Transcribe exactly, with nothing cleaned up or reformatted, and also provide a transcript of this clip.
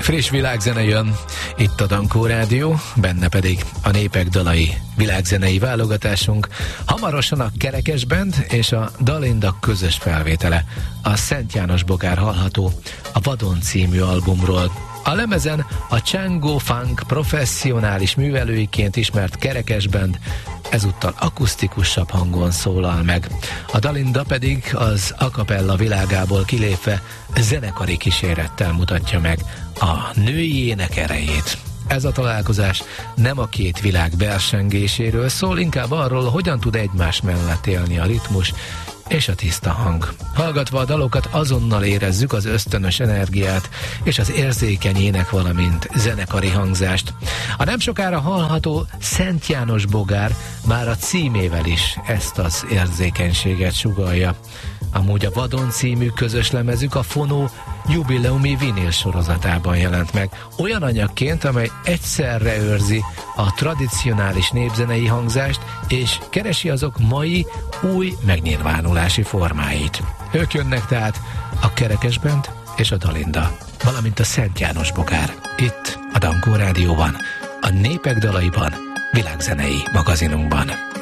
Friss világzene jön, itt a Dankó Rádió, benne pedig a Népek dalai világzenei válogatásunk, hamarosan a Kerekes Band és a Dalinda közös felvétele. A Szent János Bogár hallható a Vadon című albumról. A lemezen a Csango Funk professzionális művelőiként ismert Kerekes Band ezúttal akusztikusabb hangon szólal meg. A Dalinda pedig az a cappella világából kilépve zenekari kísérettel mutatja meg a női ének erejét. Ez a találkozás nem a két világ versengéséről szól, inkább arról, hogyan tud egymás mellett élni a ritmus és a tiszta hang. Hallgatva a dalokat azonnal érezzük az ösztönös energiát és az érzékeny ének, valamint zenekari hangzást. A nem sokára hallható Szent János Bogár már a címével is ezt az érzékenységet sugallja. Amúgy a Vadon című közös lemezük a Fonó jubileumi vinyl sorozatában jelent meg, olyan anyagként, amely egyszerre őrzi a tradicionális népzenei hangzást, és keresi azok mai, új megnyilvánulási formáit. Ők jönnek tehát a Kerekes Band és a Dalinda, valamint a Szent János Bogár, itt a Dankó Rádióban, a Népek dalaiban, világzenei magazinunkban.